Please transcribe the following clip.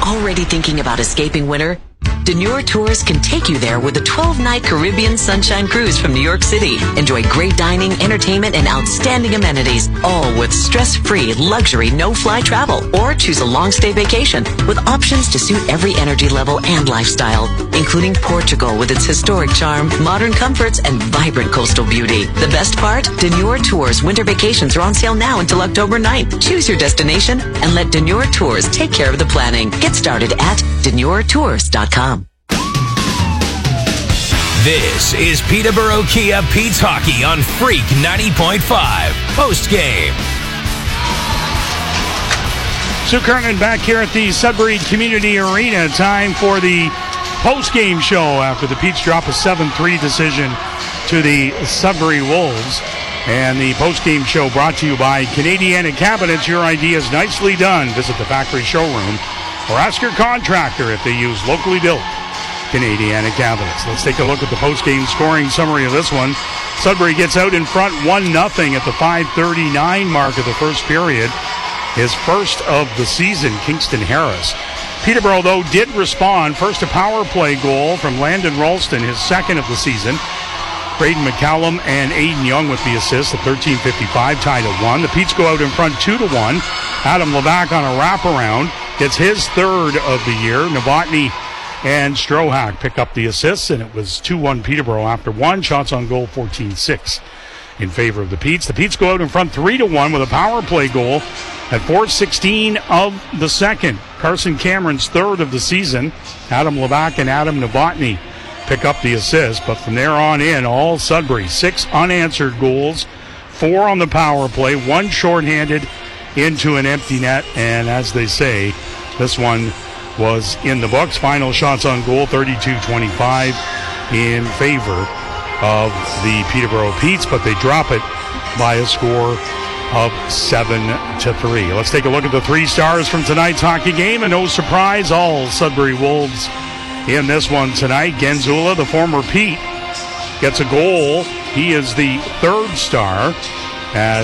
Already thinking about escaping winter? Denure Tours can take you there with a 12-night Caribbean Sunshine Cruise from New York City. Enjoy great dining, entertainment, and outstanding amenities, all with stress-free, luxury, no-fly travel. Or choose a long-stay vacation with options to suit every energy level and lifestyle, including Portugal with its historic charm, modern comforts, and vibrant coastal beauty. The best part? Denure Tours winter vacations are on sale now until October 9th. Choose your destination and let Denure Tours take care of the planning. Get started at DenureTours.com. This is Peterborough Kia Pete's Hockey on Freak 90.5. Post-game. Sue Kernan back here at the Sudbury Community Arena. Time for the post-game show after the Petes drop a 7-3 decision to the Sudbury Wolves. And the post-game show brought to you by Canadiana Cabinets. Your idea is nicely done. Visit the factory showroom or ask your contractor if they use locally built Canadiana Cabinets. Let's take a look at the post-game scoring summary of this one. Sudbury gets out in front 1-0 at the 5:39 mark of the first period. His first of the season, Kingston Harris. Peterborough, though, did respond. First, a power play goal from Landon Ralston, his second of the season. Braden McCallum and Aiden Young with the assist at 13:55, tied at 1. The Petes go out in front 2-1. Adam Levac on a wraparound gets his third of the year. Novotny and Strohack pick up the assists, and it was 2-1 Peterborough after one. Shots on goal 14-6 in favor of the Petes. The Petes go out in front 3-1 with a power play goal at 4:16 of the second. Carson Cameron's third of the season. Adam Levac and Adam Novotny pick up the assist, but from there on in, all Sudbury. 6 unanswered goals, 4 on the power play, 1 shorthanded into an empty net, and as they say, this one was in the books. Final shots on goal, 32-25 in favor of the Peterborough Petes, but they drop it by a score of 7-3. Let's take a look at the 3 stars from tonight's hockey game, and no surprise, all Sudbury Wolves in this one tonight. Genzula, the former Pete, gets a goal. He is the 3rd star as